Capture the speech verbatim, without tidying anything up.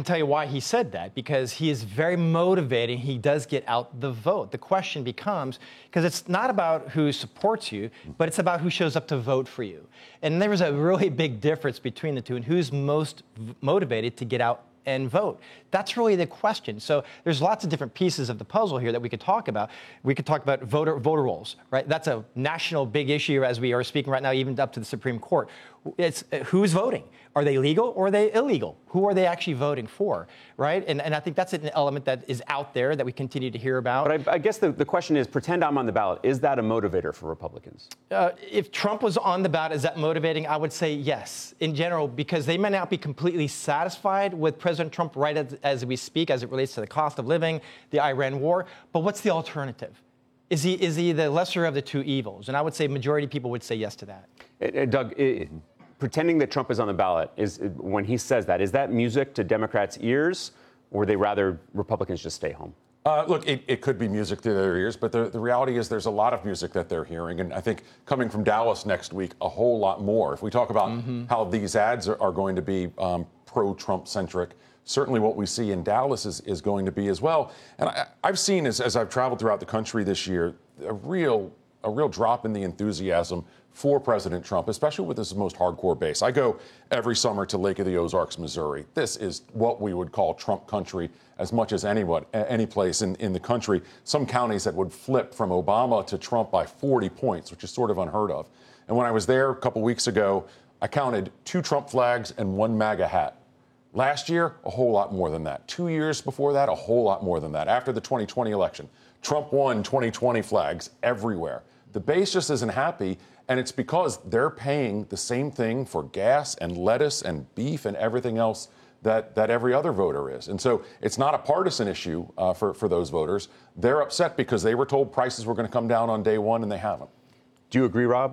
tell you why he said that, because he is very motivating. He does get out the vote. The question becomes, because it's not about who supports you, but it's about who shows up to vote for you. And there was a really big difference between the two and who's most v- motivated to get out and vote. That's really the question. So there's lots of different pieces of the puzzle here that we could talk about. We could talk about voter voter rolls, right? That's a national big issue as we are speaking right now, even up to the Supreme Court. It's uh, who's voting? Are they legal or are they illegal? Who are they actually voting for, right? And, and I think that's an element that is out there that we continue to hear about. But I, I guess the, the question is, pretend I'm on the ballot. Is that a motivator for Republicans? Uh, if Trump was on the ballot, is that motivating? I would say yes, in general, because they may not be completely satisfied with President Trump right as, as we speak, as it relates to the cost of living, the Iran war. But what's the alternative? Is he is he the lesser of the two evils? And I would say majority of people would say yes to that. Uh, uh, Doug, uh, pretending that Trump is on the ballot, is uh, when he says that, is that music to Democrats' ears, or would they rather Republicans just stay home? Uh, look, it, it could be music to their ears, but the, the reality is there's a lot of music that they're hearing. And I think coming from Dallas next week, a whole lot more. If we talk about mm-hmm. how these ads are, are going to be um, pro-Trump centric, certainly what we see in Dallas is, is going to be as well. And I, I've seen, as, as I've traveled throughout the country this year, a real a real drop in the enthusiasm for President Trump, especially with his most hardcore base. I go every summer to Lake of the Ozarks, Missouri. This is what we would call Trump country as much as anyone, any place in, in the country. Some counties that would flip from Obama to Trump by forty points, which is sort of unheard of. And when I was there a couple weeks ago, I counted two Trump flags and one MAGA hat. Last year, a whole lot more than that. Two years before that, a whole lot more than that. After the twenty twenty election, Trump won twenty twenty flags everywhere. The base just isn't happy, and it's because they're paying the same thing for gas and lettuce and beef and everything else that, that every other voter is. And so it's not a partisan issue uh, for, for those voters. They're upset because they were told prices were going to come down on day one, and they haven't. Do you agree, Rob?